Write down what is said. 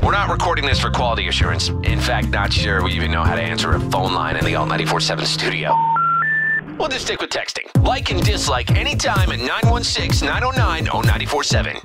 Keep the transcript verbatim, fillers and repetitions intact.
We're not recording this for quality assurance. In fact, not sure we even know how to answer a phone line in the Alt ninety-four point seven studio. We'll just stick with texting. Like and dislike anytime at nine one six, nine oh nine, oh nine four seven.